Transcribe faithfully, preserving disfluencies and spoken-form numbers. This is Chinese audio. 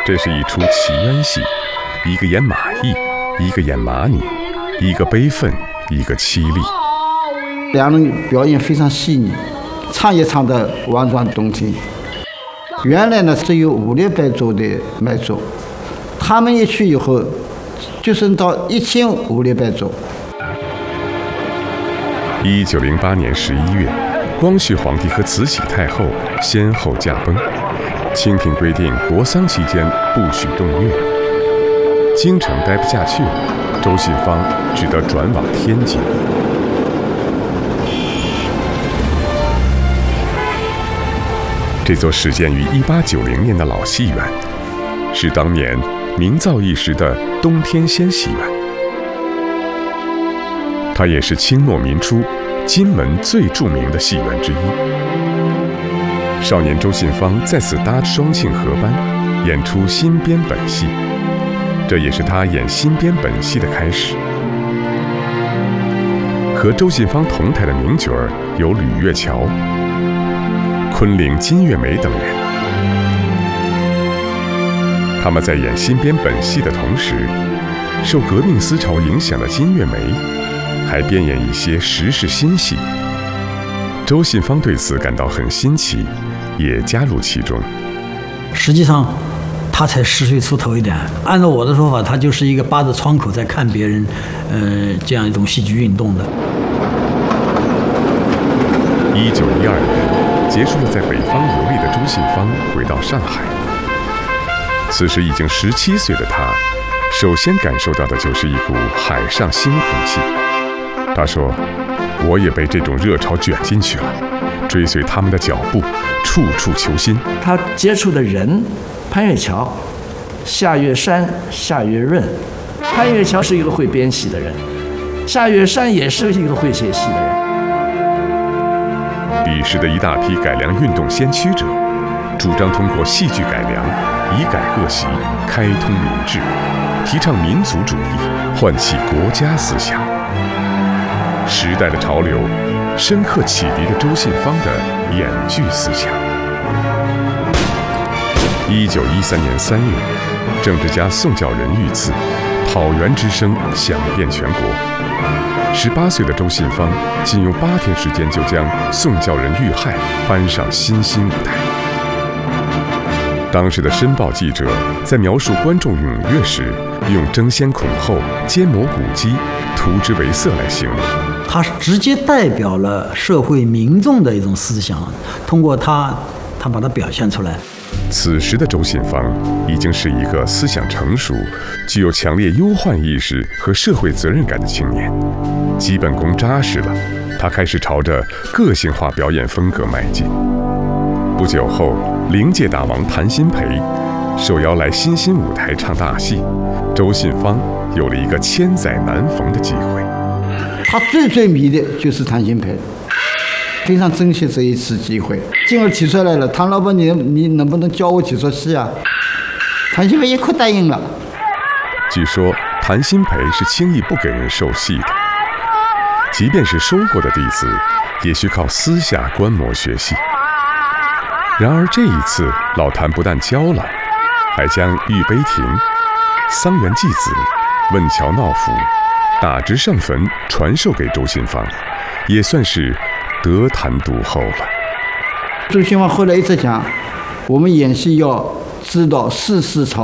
这是一出奇冤戏，一个演马邑，一个演马女，一个悲愤，一个凄厉。 两人表演非常细腻，唱也唱得婉转动听。原来呢只有五六百桌的卖座，他们一去以后，就升到一千五六百桌。 一九零八年十一月，光绪皇帝和慈禧太后先后驾崩，清廷规定国丧期间不许动乐。京城待不下去了，周信芳只得转往天津。这座始建于一八九零年的老戏院，是当年名噪一时的东天仙戏院。它也是清末民初金门最著名的戏院之一。少年周信芳在此搭双庆合班，演出新编本戏，这也是他演新编本戏的开始。和周信芳同台的名角儿有吕月桥、昆凌、金月梅等人。他们在演新编本戏的同时，受革命思潮影响的金月梅还编演一些时事新戏。周信芳对此感到很新奇，也加入其中。 实际上他才十岁出头一点，按照我的说法，他就是一个扒着窗口在看别人呃，这样一种戏剧运动的。 一九一二年结束了在北方游历的周信芳回到上海，此时已经十七岁的他首先感受到的就是一股海上新空气。他说，我也被这种热潮卷进去了，追随他们的脚步，处处求新。 他接触的人，潘月桥、夏月山、夏月润。潘月桥是一个会编戏的人，夏月山也是一个会写戏的人。 彼时的一大批改良运动先驱者，主张通过戏剧改良，以改恶习，开通民智，提倡民族主义，唤起国家思想。时代的潮流深刻启迪了周信芳的演剧思想。一九一三年三月，政治家宋教仁遇刺，讨袁之声响遍全国。十八岁的周信芳仅用八天时间就将宋教仁遇害搬上新兴舞台。当时的《申报》记者在描述观众踊跃时，用争先恐后、奸磨骨鸡、涂之为色来形容。 他直接代表了社会民众的一种思想，通过他，他把它表现出来。 此时的周信芳已经是一个思想成熟、具有强烈忧患意识和社会责任感的青年，基本功扎实了，他开始朝着个性化表演风格迈进。不久后，灵界大王谭鑫培受邀来新兴舞台唱大戏，周信芳有了一个千载难逢的机会。 他最最迷的就是谭鑫培，非常珍惜这一次机会，进而提出来了，谭老板你你能不能教我几出戏啊？谭鑫培一口答应了。 据说谭鑫培是轻易不给人受戏的，即便是收过的弟子，也需靠私下观摩学戏。然而这一次，老谭不但教了，还将《玉碑亭》《桑园祭子》《问桥闹府》《打直上坟》传授给周信芳，也算是得谈独厚了。 周信芳后来一直讲，我们演戏要知道世事潮